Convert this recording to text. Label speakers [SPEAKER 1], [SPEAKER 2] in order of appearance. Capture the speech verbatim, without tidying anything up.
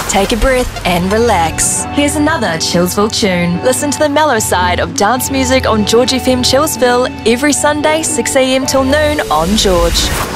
[SPEAKER 1] take a breath and relax. Here's another Chillsville tune. Listen to the mellow side of dance music on George F M Chillsville every Sunday six a m till noon on George.